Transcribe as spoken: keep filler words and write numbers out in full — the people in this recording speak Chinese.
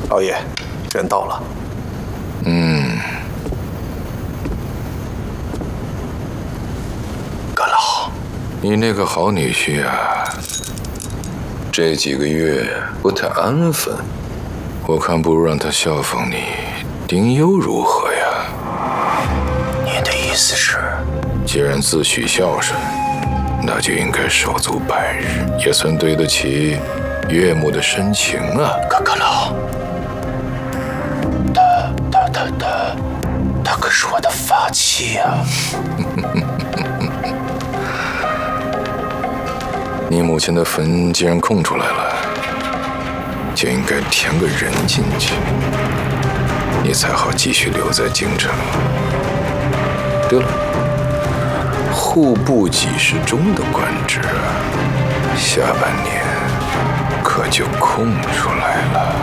老爷，人到了。 嗯。 阁老， 你那个好女婿啊，这几个月不太安分，我看不如让他效仿你，丁忧如何呀？ 您的意思是， 既然自诩孝顺，那就应该守足百日，也算对得起岳母的深情啊。 可阁老，他他他他他可是我的发妻啊！ 你母亲的坟既然空出来了，就应该填个人进去，你才好继续留在京城。对了，户部给事中的官职，下半年可就空出来了。